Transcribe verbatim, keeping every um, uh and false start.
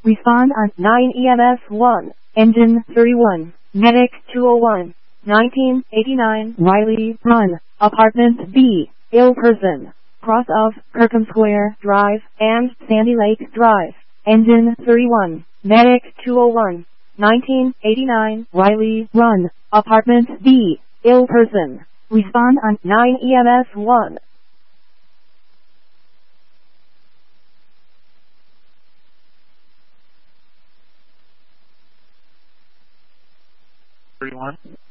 Respond on nine E M S one. Engine thirty-one. Medic two oh one. nineteen eighty-nine. Riley Run. Apartment B. Ill person. Cross of Kirkham Square Drive and Sandy Lake Drive. Engine thirty-one. Medic two oh one. nineteen eighty-nine. Riley Run. Apartment B. Ill person. Respond on nine E M S one. thirty-one.